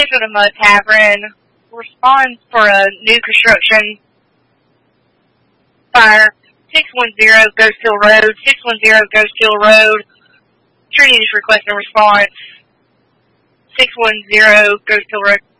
Central to Mud Tavern. Response for a new construction fire. 610 Ghost Hill Road. 610 Ghost Hill Road. Trinity is requesting a response. 610 Ghost Hill Road.